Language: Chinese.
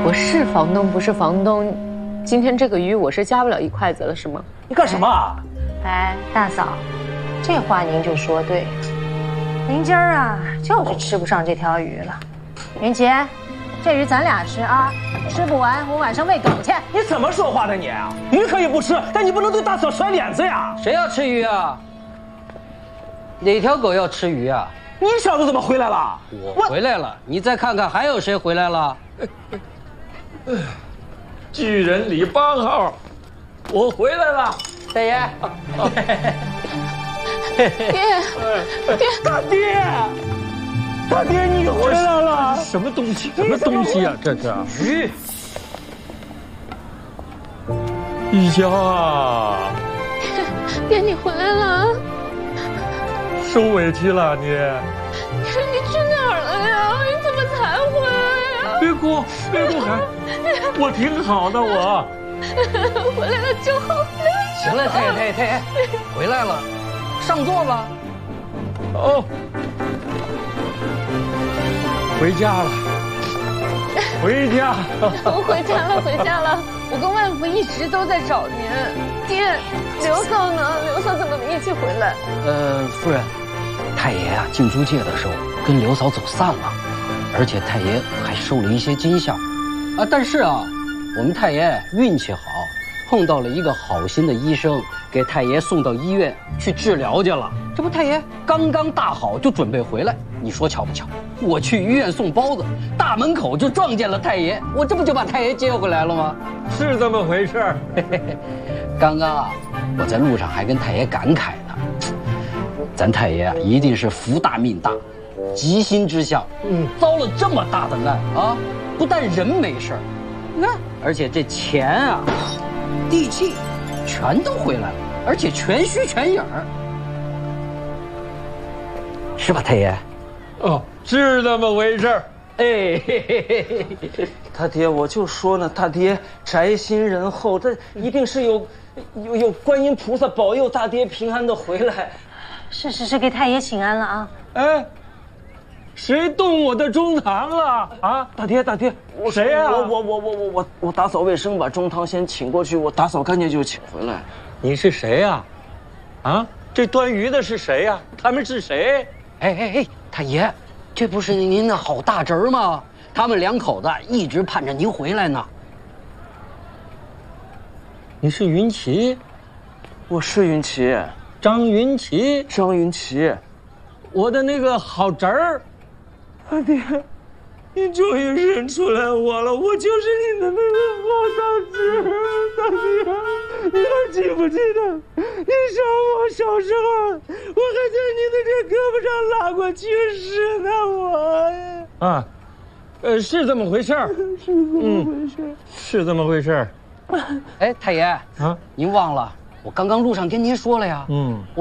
我是房东，不是房东。今天这个鱼我是夹不了一筷子了，是吗？ 你干什么啊？ 哎，大嫂，这话您就说对了。您今儿啊，就是吃不上这条鱼了。云奇，这鱼咱俩吃啊，吃不完我晚上喂狗去。 你怎么说话的你啊？鱼可以不吃，但你不能对大嫂甩脸子呀！ 谁要吃鱼啊？哪条狗要吃鱼啊？ 你小子怎么回来了？ 我回来了，你再看看还有谁回来了？ 巨人李8号，我回来了， 大爷。 大爹，大爹，你回来了！ 什么东西？什么东西啊？这是鱼。 玉娇啊， 爹，你回来了。 受委屈了你。 你去哪儿了呀？你怎么才回来呀？ 别哭，别哭，我挺好的，我。 回来了就好。 行了，太爷，回来了，上座吧。 哦，回家了，回家。 回家了。我跟外婆一直都在找您。爹，刘嫂呢？刘嫂怎么没一起回来？ 夫人，太爷啊，进租界的时候跟刘嫂走散了，而且太爷还受了一些惊吓，啊，但是啊，我们太爷运气好，碰到了一个好心的医生，给太爷送到医院去治疗去了。这不，太爷刚刚大好，就准备回来，你说巧不巧？我去医院送包子，大门口就撞见了太爷，我这不就把太爷接回来了吗？ 是这么回事儿。 刚刚啊，我在路上还跟太爷感慨呢，咱太爷啊，一定是福大命大，急心之下，遭了这么大的难啊！不但人没事儿，你看，而且这钱啊、地契全都回来了，而且全虚全影儿，是吧，太爷？ 哦，是这么回事儿。 哎，嘿，大爹，我就说呢，大爹宅心仁厚，这一定是有观音菩萨保佑大爹平安的回来。 是，给太爷请安了啊！ 哎，谁动我的中堂了啊？ 大爹， 谁呀？ 我打扫卫生，把中堂先请过去，我打扫干净就请回来。 你是谁呀？啊，这端鱼的是谁呀？他们是谁？ 哎，太爷，这不是您的好大侄儿吗？他们两口子一直盼着您回来呢。 你是云奇？ 我是云奇， 张云奇。 张云奇， 我的那个好侄儿。 大爹，你终于认出来我了，我就是你的那个好大侄儿。大爹，你还记不记得？你说我小时候，我还在你的这胳膊上拉过去世呢，我。 啊，是这么回事儿。 是这么回事。 是这么回事儿。 哎，太爷啊，您忘了我刚刚路上跟您说了呀。